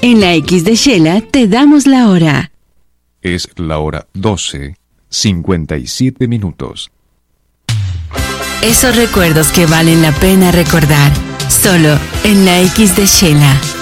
En la X de Shela te damos la hora. Es la hora 12:57. Esos recuerdos que valen la pena recordar. Solo en la X de Shela.